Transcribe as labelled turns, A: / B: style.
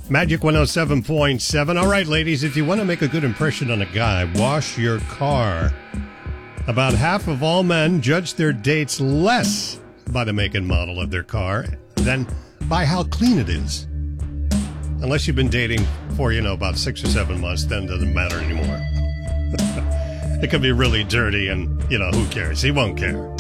A: Magic 107.7. All right, ladies, if you want to make a good impression on a guy, wash your car. About half of all men judge their dates less by the make and model of their car than by how clean it is. Unless you've been dating for, about 6 or 7 months, then it doesn't matter anymore. It could be really dirty and, who cares? He won't care.